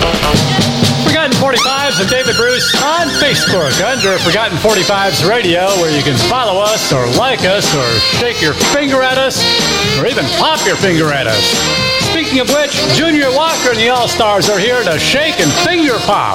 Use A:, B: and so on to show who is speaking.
A: Forgotten 45s and David Bruce on Facebook under Forgotten 45s Radio, where you can follow us or like us or shake your finger at us or even pop your finger at us. Speaking of which, Junior Walker and the All-Stars are here to shake and finger pop.